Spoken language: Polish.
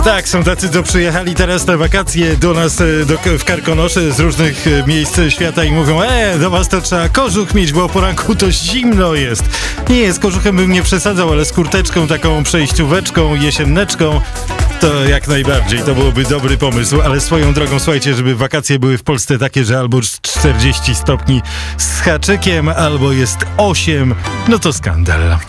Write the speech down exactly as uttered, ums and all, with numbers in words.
Tak, są tacy, co przyjechali teraz na wakacje do nas e, do, w Karkonosze z różnych e, miejsc świata i mówią: e, do was to trzeba kożuch mieć, bo o poranku to zimno jest. Nie, z kożuchem bym nie przesadzał, ale z kurteczką, taką przejścióweczką, jesienneczką, to jak najbardziej, to byłoby dobry pomysł, ale swoją drogą, słuchajcie, żeby wakacje były w Polsce takie, że albo czterdzieści stopni z haczykiem, albo jest osiem, no to skandal.